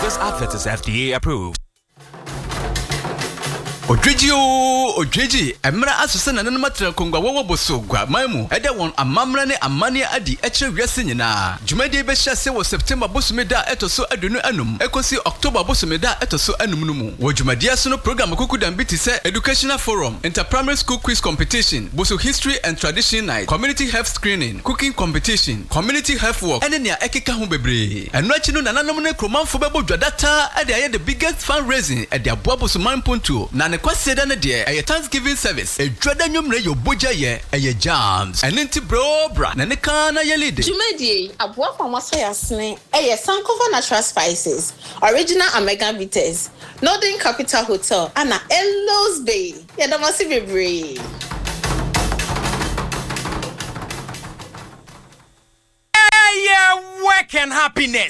This advert is FDA approved. Odreji emra asose na nanu matra kongwa wo boso gwa mamu ede won amamra ne amane adi eche wiase nyina jumadi be hyase wo September bosumeda etoso adunu anum ekosi October bosumeda etoso anum numu wo jumadi aso no program kokudan biti se educational forum, interprimary school quiz competition, boso history and tradition night, community health screening, cooking competition, community health work ene ne ekeka ho bebre enu achi no nananom ne kromanfo bebo dwadata ade aye the biggest fundraising ade aboa boso manponto na ne kwaseda ne de a Thanksgiving service a dread numre yo boja ye a jams and inti bro bra na ne kana ye lead Jumedi aboa from Wasayasne a Sankofa Natural Spices original Omega Bitters Northern Capital Hotel and Elos Bay Yadamasi Bebre Work and happiness.